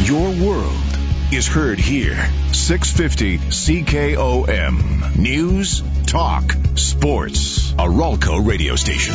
Your world is heard here. 650 CKOM. News, talk, sports. A Ralco radio station.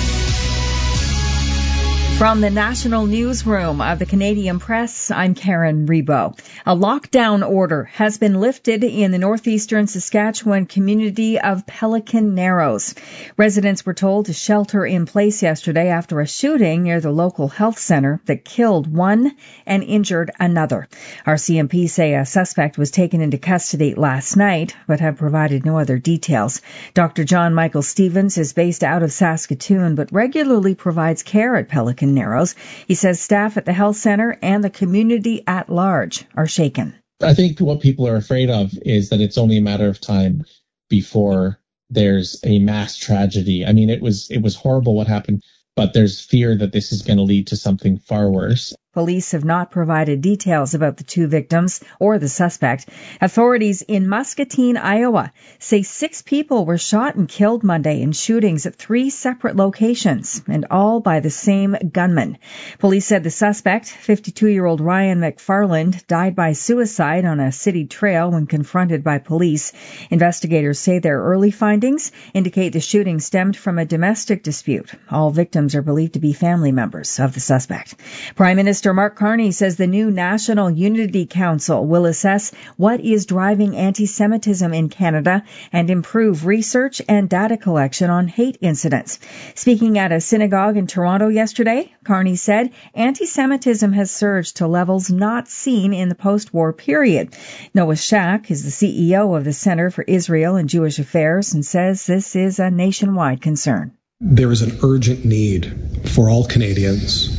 From the National Newsroom of the Canadian Press, I'm Karen Rebo. A lockdown order has been lifted in the northeastern Saskatchewan community of Pelican Narrows. Residents were told to shelter in place yesterday after a shooting near the local health center that killed one and injured another. RCMP say a suspect was taken into custody last night, but have provided no other details. Dr. John Michael Stevens is based out of Saskatoon, but regularly provides care at Pelican Narrows. He says staff at the health center and the community at large are shaken. I think what people are afraid of is that it's only a matter of time before there's a mass tragedy. I mean, it was horrible what happened, but there's fear that this is going to lead to something far worse. Police have not provided details about the two victims or the suspect. Authorities in Muscatine, Iowa, say 6 people were shot and killed Monday in shootings at 3 separate locations, and all by the same gunman. Police said the suspect, 52-year-old Ryan McFarland, died by suicide on a city trail when confronted by police. Investigators say their early findings indicate the shooting stemmed from a domestic dispute. All victims are believed to be family members of the suspect. Prime Minister Mark Carney says the new National Unity Council will assess what is driving anti-Semitism in Canada and improve research and data collection on hate incidents. Speaking at a synagogue in Toronto yesterday, Carney said anti-Semitism has surged to levels not seen in the post-war period. Noah Shack is the CEO of the Center for Israel and Jewish Affairs and says this is a nationwide concern. There is an urgent need for all Canadians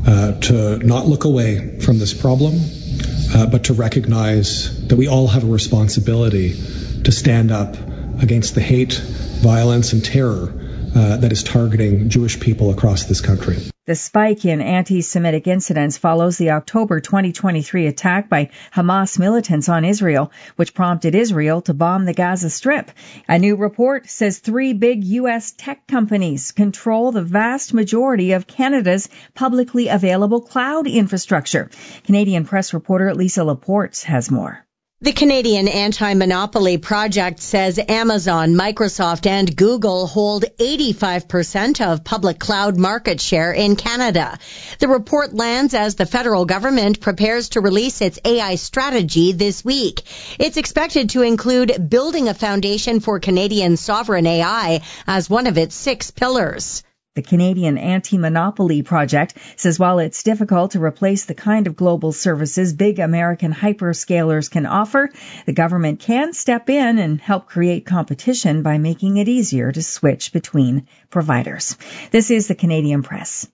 to not look away from this problem, but to recognize that we all have a responsibility to stand up against the hate, violence, and terror that is targeting Jewish people across this country. The spike in anti-Semitic incidents follows the October 2023 attack by Hamas militants on Israel, which prompted Israel to bomb the Gaza Strip. A new report says 3 big U.S. tech companies control the vast majority of Canada's publicly available cloud infrastructure. Canadian Press reporter Lisa Laporte has more. The Canadian Anti-Monopoly Project says Amazon, Microsoft, and Google hold 85% of public cloud market share in Canada. The report lands as the federal government prepares to release its AI strategy this week. It's expected to include building a foundation for Canadian sovereign AI as one of its 6 pillars. The Canadian Anti-Monopoly Project says while it's difficult to replace the kind of global services big American hyperscalers can offer, the government can step in and help create competition by making it easier to switch between providers. This is the Canadian Press.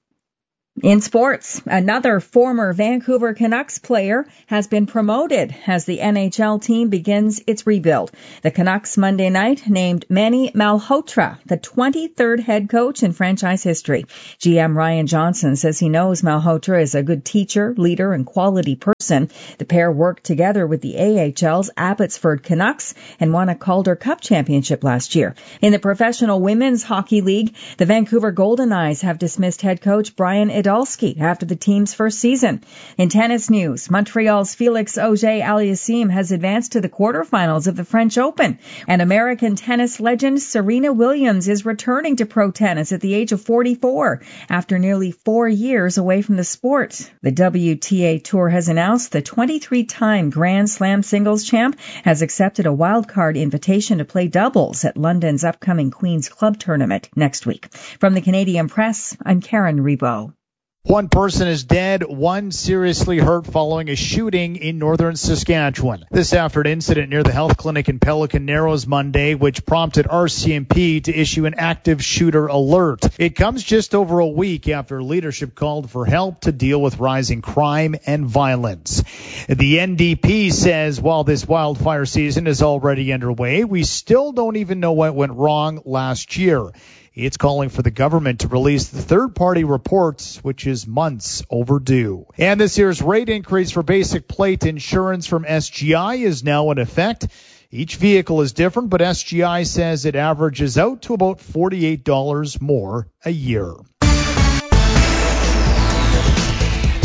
In sports, another former Vancouver Canucks player has been promoted as the NHL team begins its rebuild. The Canucks Monday night named Manny Malhotra the 23rd head coach in franchise history. GM Ryan Johnson says he knows Malhotra is a good teacher, leader, and quality person. The pair worked together with the AHL's Abbotsford Canucks and won a Calder Cup championship last year. In the Professional Women's Hockey League, the Vancouver Golden Knights have dismissed head coach Brian Idalski after the team's first season. In tennis news, Montreal's Felix Auger-Aliassime has advanced to the quarterfinals of the French Open, and American tennis legend Serena Williams is returning to pro tennis at the age of 44 after nearly 4 years away from the sport. The WTA Tour has announced the 23-time Grand Slam singles champ has accepted a wildcard invitation to play doubles at London's upcoming Queen's Club tournament next week. From the Canadian Press, I'm Karen Rebo. 1 person is dead, 1 seriously hurt following a shooting in northern Saskatchewan. This after an incident near the health clinic in Pelican Narrows Monday, which prompted RCMP to issue an active shooter alert. It comes just over a week after leadership called for help to deal with rising crime and violence. The NDP says while this wildfire season is already underway, we still don't even know what went wrong last year. It's calling for the government to release the third-party reports, which is months overdue. And this year's rate increase for basic plate insurance from SGI is now in effect. Each vehicle is different, but SGI says it averages out to about $48 more a year.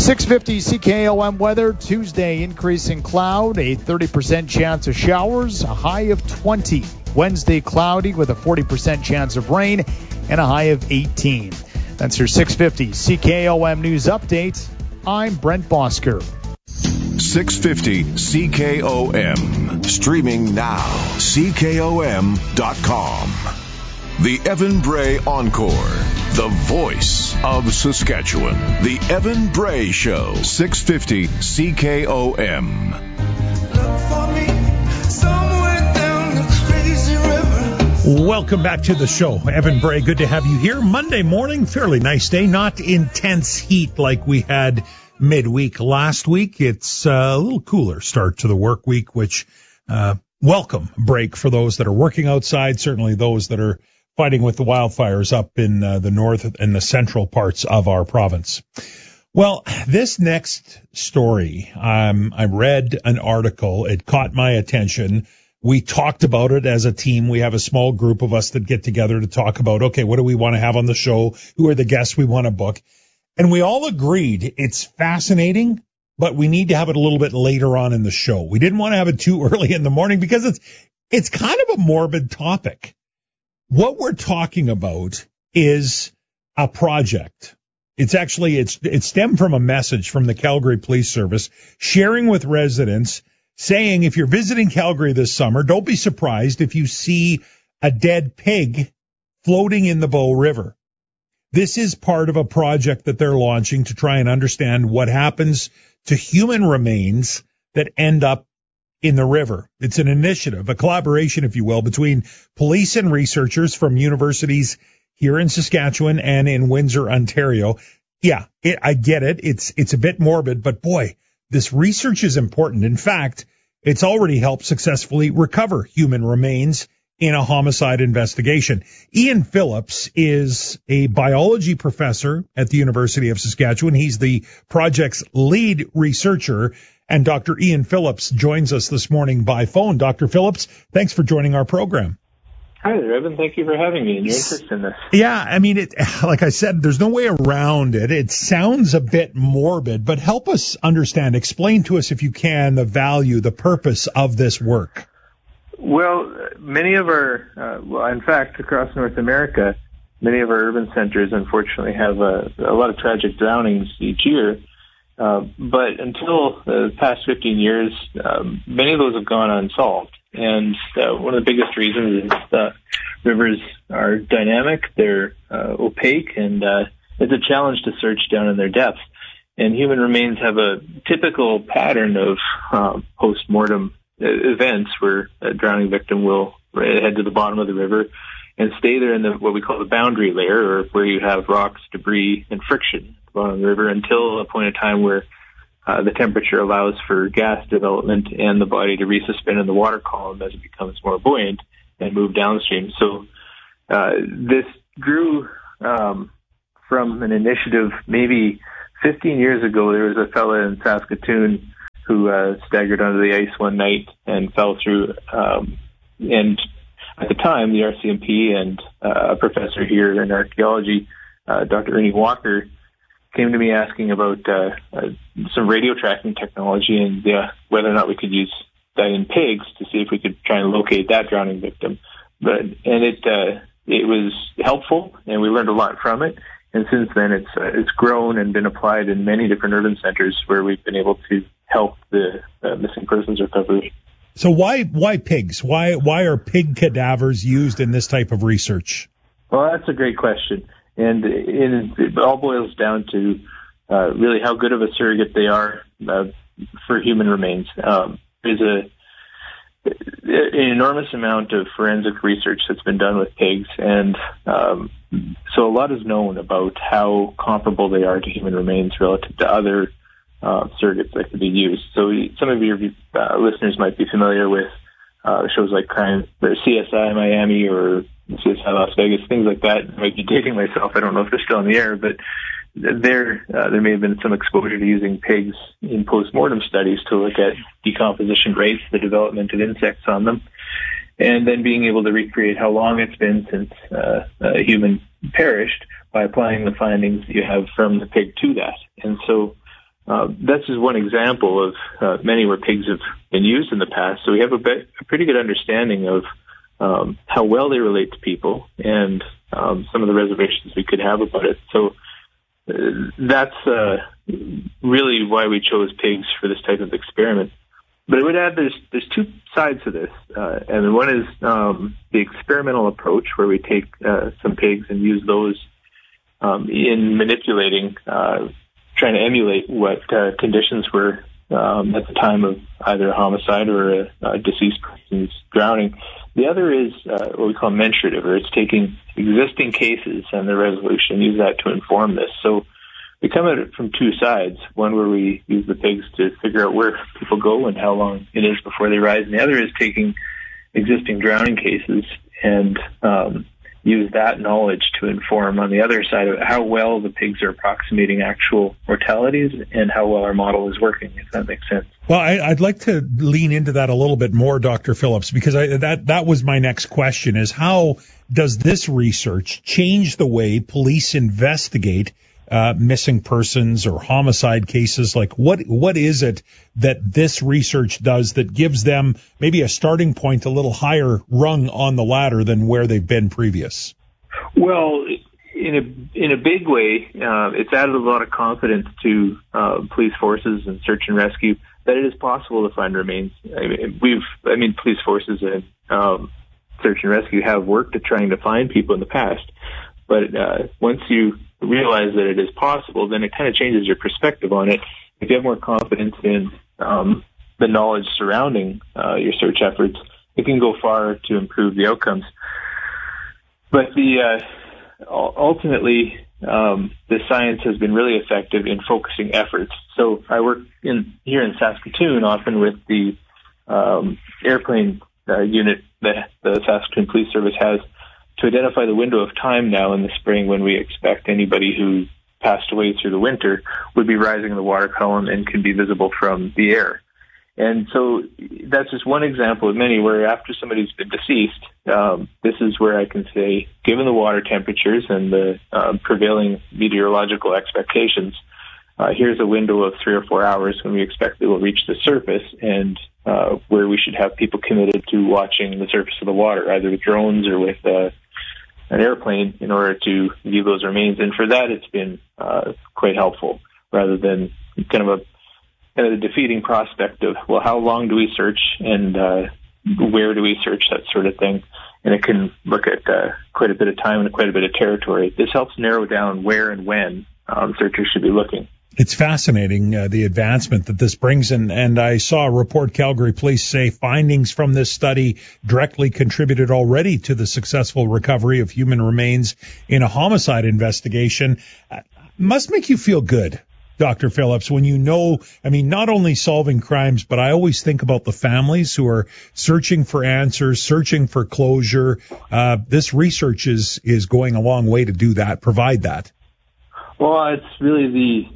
650 CKOM weather. Tuesday, increasing cloud, a 30% chance of showers, a high of 20. Wednesday, cloudy with a 40% chance of rain and a high of 18. That's your 650 CKOM news update. I'm Brent Bosker. 650 CKOM. Streaming now. CKOM.com. The Evan Bray Encore. The voice of Saskatchewan. The Evan Bray Show. 650 CKOM. Look for me somewhere down the crazy river. Welcome back to the show. Evan Bray, good to have you here. Monday morning, fairly nice day. Not intense heat like we had midweek last week. It's a little cooler start to the work week, which welcome break for those that are working outside, certainly those that are fighting with the wildfires up in the north and the central parts of our province. Well, this next story, I read an article. It caught my attention. We talked about it as a team. We have a small group of us that get together to talk about, okay, what do we want to have on the show? Who are the guests we want to book? And we all agreed it's fascinating, but we need to have it a little bit later on in the show. We didn't want to have it too early in the morning because it's kind of a morbid topic. What we're talking about is a project. It stemmed from a message from the Calgary Police Service sharing with residents saying if you're visiting Calgary this summer, don't be surprised if you see a dead pig floating in the Bow River. This is part of a project that they're launching to try and understand what happens to human remains that end up in the river. It's an initiative, a collaboration, if you will, between police and researchers from universities here in Saskatchewan and in Windsor, Ontario. Yeah, I get it. It's a bit morbid, but boy, this research is important. In fact, it's already helped successfully recover human remains in a homicide investigation. Ian Phillips is a biology professor at the University of Saskatchewan. He's the project's lead researcher. And Dr. Ian Phillips joins us this morning by phone. Dr. Phillips, thanks for joining our program. Hi there, Evan. Thank you for having me and your interest in this. Yeah, I mean, like I said, there's no way around it. It sounds a bit morbid, but help us understand. Explain to us, if you can, the value, the purpose of this work. Well, many of our, in fact, across North America, many of our urban centers, unfortunately, have a lot of tragic drownings each year. But until the past 15 years, many of those have gone unsolved. And one of the biggest reasons is rivers are dynamic, they're opaque, and it's a challenge to search down in their depths. And human remains have a typical pattern of post-mortem events where a drowning victim will head to the bottom of the river and stay there in what we call the boundary layer, or where you have rocks, debris, and friction on the river until a point in time where the temperature allows for gas development and the body to resuspend in the water column as it becomes more buoyant and move downstream. So this grew from an initiative maybe 15 years ago. There was a fella in Saskatoon who staggered under the ice one night and fell through. And at the time, the RCMP and a professor here in archaeology, Dr. Ernie Walker, came to me asking about some radio tracking technology and whether or not we could use that in pigs to see if we could try and locate that drowning victim. It was helpful, and we learned a lot from it. And since then, it's grown and been applied in many different urban centers where we've been able to help the missing persons recovery. So why pigs? Why are pig cadavers used in this type of research? Well, that's a great question. And it all boils down to really how good of a surrogate they are for human remains. There's an enormous amount of forensic research that's been done with pigs, and so a lot is known about how comparable they are to human remains relative to other surrogates that could be used. So some of your listeners might be familiar with shows like CSI Miami or CSI Las Vegas, things like that. I might be dating myself. I don't know if they're still on the air, but there may have been some exposure to using pigs in post-mortem studies to look at decomposition rates, the development of insects on them, and then being able to recreate how long it's been since a human perished by applying the findings that you have from the pig to that. And so that's just one example of many where pigs have been used in the past. So we have a pretty good understanding of how well they relate to people and some of the reservations we could have about it. So that's really why we chose pigs for this type of experiment. But I would add there's two sides to this, and one is the experimental approach, where we take some pigs and use those in manipulating, trying to emulate what conditions were at the time of either a homicide or a deceased person's drowning. The other is what we call mentorative, or it's taking existing cases and the resolution, use that to inform this. So we come at it from two sides, one where we use the pigs to figure out where people go and how long it is before they rise, and the other is taking existing drowning cases and use that knowledge to inform on the other side of how well the pigs are approximating actual mortalities and how well our model is working, if that makes sense. Well, I'd like to lean into that a little bit more, Dr. Phillips, because that was my next question, is how does this research change the way police investigate missing persons or homicide cases? Like, what is it that this research does that gives them maybe a starting point a little higher rung on the ladder than where they've been previous? Well, in a big way, it's added a lot of confidence to police forces and search and rescue that it is possible to find remains. Police forces and search and rescue have worked at trying to find people in the past, but once you realize that it is possible, then it kind of changes your perspective on it. If you have more confidence in the knowledge surrounding your search efforts, it can go far to improve the outcomes. But ultimately, the science has been really effective in focusing efforts. So I work here in Saskatoon often with the airplane unit that the Saskatoon Police Service has, to identify the window of time now in the spring when we expect anybody who passed away through the winter would be rising in the water column and can be visible from the air. And so that's just one example of many where after somebody's been deceased, this is where I can say, given the water temperatures and the prevailing meteorological expectations, here's a window of 3 or 4 hours when we expect they will reach the surface, and where we should have people committed to watching the surface of the water, either with drones or with an airplane, in order to view those remains. And for that, it's been quite helpful, rather than kind of the defeating prospect of, well, how long do we search and where do we search, that sort of thing. And it can look at quite a bit of time and quite a bit of territory. This helps narrow down where and when searchers should be looking. It's fascinating, the advancement that this brings. And I saw a report Calgary Police say findings from this study directly contributed already to the successful recovery of human remains in a homicide investigation. Must make you feel good, Dr. Phillips, when you know, not only solving crimes, but I always think about the families who are searching for answers, searching for closure. This research is going a long way to do that, provide that. Well, it's really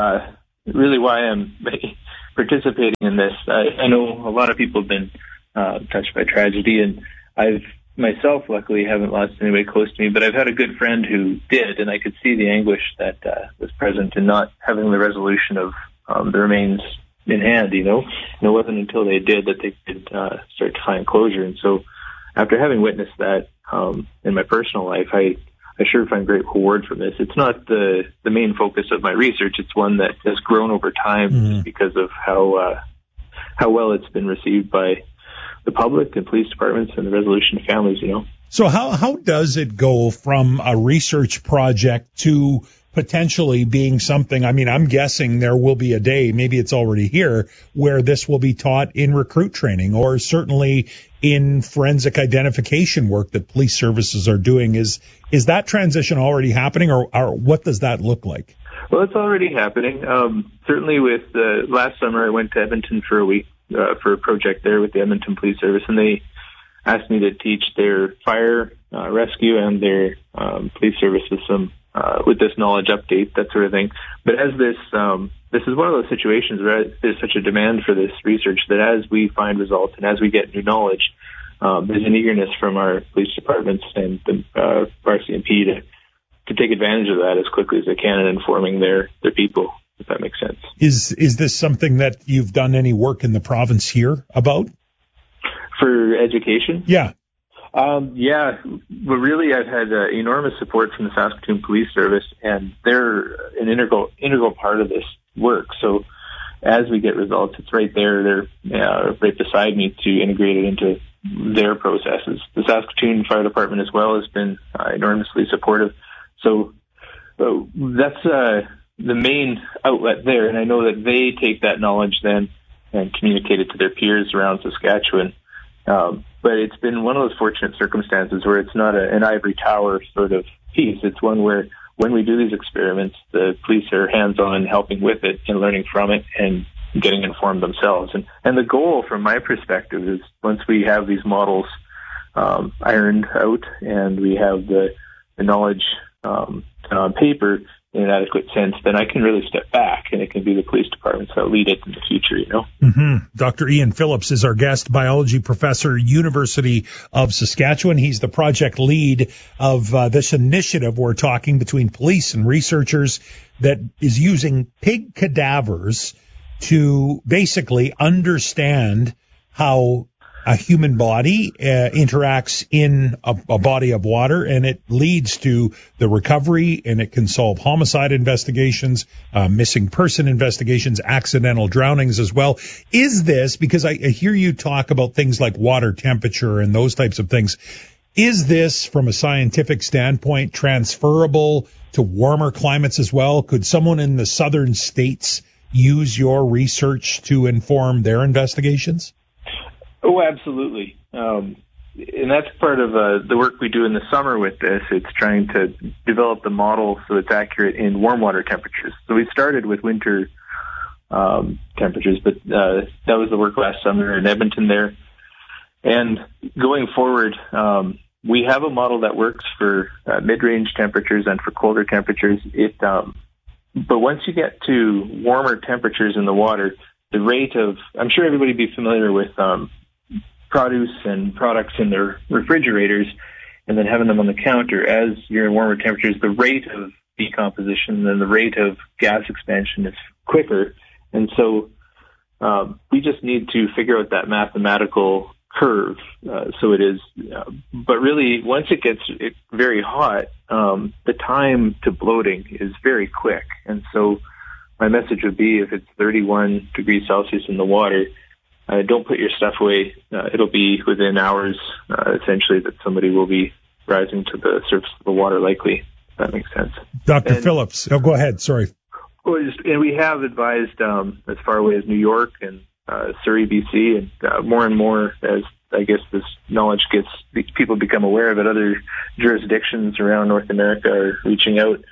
really why I'm participating in this. I know a lot of people have been touched by tragedy, and I've myself, luckily, haven't lost anybody close to me, but I've had a good friend who did, and I could see the anguish that was present in not having the resolution of the remains in hand, And it wasn't until they did that they could start to find closure. And so after having witnessed that in my personal life, I sure find great reward from this. It's not the main focus of my research. It's one that has grown over time because of how well it's been received by the public and police departments and the resolution of families, So how does it go from a research project to potentially being something? I'm guessing there will be a day, maybe it's already here, where this will be taught in recruit training, or certainly in forensic identification work that police services are doing. Is that transition already happening, or what does that look like? Well, it's already happening. Certainly with last summer, I went to Edmonton for a week for a project there with the Edmonton Police Service, and they asked me to teach their fire rescue and their police service with this knowledge update, that sort of thing. But as this is one of those situations where there's such a demand for this research that as we find results and as we get new knowledge, there's an eagerness from our police departments and the RCMP to take advantage of that as quickly as they can in informing their people. if that makes sense. Is this something that you've done any work in the province here about? For education? Yeah. Yeah, but really I've had enormous support from the Saskatoon Police Service, and they're an integral part of this work. So as we get results, it's right there. They're right beside me to integrate it into their processes. The Saskatoon Fire Department as well has been enormously supportive. So that's the main outlet there, and I know that they take that knowledge then and communicate it to their peers around Saskatchewan. But it's been one of those fortunate circumstances where it's not an ivory tower sort of piece. It's one where when we do these experiments, the police are hands-on helping with it and learning from it and getting informed themselves. And the goal from my perspective is once we have these models ironed out and we have the knowledge on paper in an adequate sense, then I can really step back and it can be the police departments that lead it in the future, you know. Mm-hmm. Dr. Ian Phillips is our guest, biology professor, University of Saskatchewan. He's the project lead of this initiative we're talking between police and researchers that is using pig cadavers to basically understand how a human body interacts in a body of water, and it leads to the recovery, and it can solve homicide investigations, missing person investigations, accidental drownings as well. Is this, because I hear you talk about things like water temperature and those types of things, is this, from a scientific standpoint, transferable to warmer climates as well? Could someone in the southern states use your research to inform their investigations? Oh, absolutely. And that's part of the work we do in the summer with this. It's trying to develop the model so it's accurate in warm water temperatures. So we started with winter temperatures, but that was the work last summer in Edmonton there. And going forward, we have a model that works for mid-range temperatures and for colder temperatures. But once you get to warmer temperatures in the water, the rate of, I'm sure everybody would be familiar with produce and products in their refrigerators and then having them on the counter. As you're in warmer temperatures, the rate of decomposition and the rate of gas expansion is quicker. And so we just need to figure out that mathematical curve. So it is, but really once it gets very hot, the time to bloating is very quick. And so my message would be, if it's 31 degrees Celsius in the water, don't put your stuff away. It'll be within hours, essentially, that somebody will be rising to the surface of the water, likely, if that makes sense. Dr. Phillips. Oh, go ahead. Sorry. And we have advised as far away as New York and Surrey, BC, and more as, I guess, this knowledge people become aware of it. Other jurisdictions around North America are reaching out.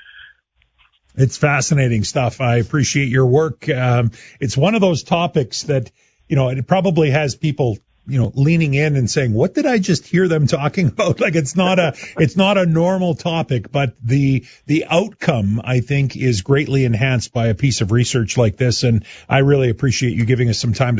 It's fascinating stuff. I appreciate your work. It's one of those topics that, it probably has people, leaning in and saying, what did I just hear them talking about? Like, it's not a normal topic, but the outcome, I think, is greatly enhanced by a piece of research like this. And I really appreciate you giving us some time to